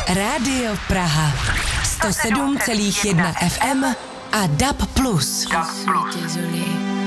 Rádio Praha 107,1 FM a DAB+. Je suis désolée.